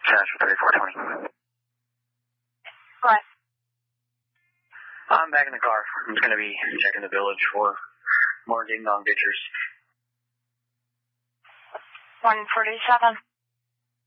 Dash 3420. What? I'm back in the car. I'm just going to be checking the village for more ding-dong ditchers. 147.